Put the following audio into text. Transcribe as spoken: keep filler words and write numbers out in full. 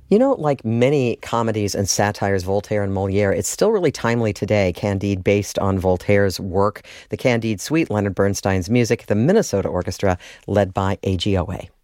You know, like many comedies and satires, Voltaire and Moliere, it's still really timely today. Candide, based on Voltaire's work, the Candide Suite, Leonard Bernstein's music, the Minnesota Orchestra, led by A G O A.